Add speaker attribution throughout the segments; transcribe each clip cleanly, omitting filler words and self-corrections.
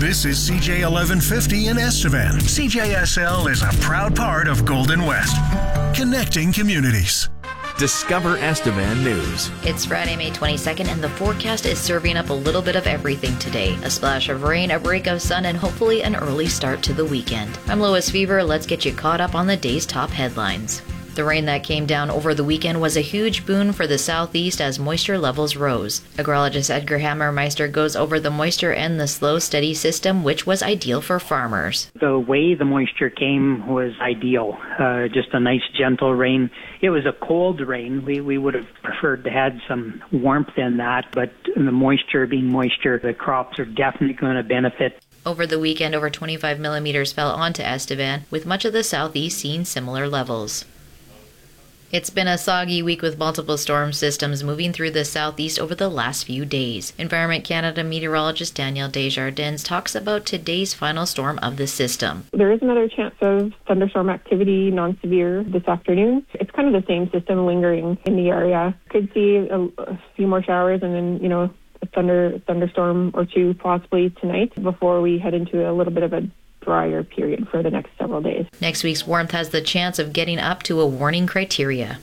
Speaker 1: This is CJ 1150 in Estevan. CJSL is a proud part of Golden West, connecting communities.
Speaker 2: Discover Estevan News.
Speaker 3: It's Friday, May 22nd, and the forecast is serving up a little bit of everything today. A splash of rain, a break of sun, and hopefully an early start to the weekend. I'm Lois Fever. Let's get you caught up on the day's top headlines. The rain that came down over the weekend was a huge boon for the southeast as moisture levels rose. Agrologist Edgar Hammermeister goes over the moisture and the slow, steady system, which was ideal for farmers.
Speaker 4: The way the moisture came was ideal. Just a nice, gentle rain. It was a cold rain. We would have preferred to have some warmth in that, but the moisture being moisture, the crops are definitely going to benefit.
Speaker 3: Over the weekend, over 25 millimeters fell onto Estevan, with much of the southeast seeing similar levels. It's been a soggy week with multiple storm systems moving through the southeast over the last few days. Environment Canada meteorologist Danielle Desjardins talks about today's final storm of the system.
Speaker 5: There is another chance of thunderstorm activity, non-severe, this afternoon. It's kind of the same system lingering in the area. Could see a few more showers and then, a thunderstorm or two possibly tonight before we head into a little bit of a drier period for the next several days.
Speaker 3: Next week's warmth has the chance of getting up to a warning criteria.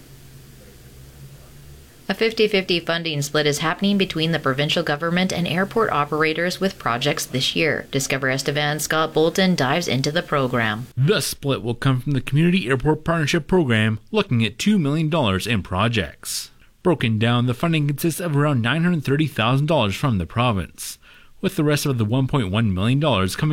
Speaker 3: A 50-50 funding split is happening between the provincial government and airport operators with projects this year. Discover Estevan's Scott Bolton dives into the program.
Speaker 6: The split will come from the Community Airport Partnership Program, looking at $2 million in projects. Broken down, the funding consists of around $930,000 from the province, with the rest of the $1.1 million coming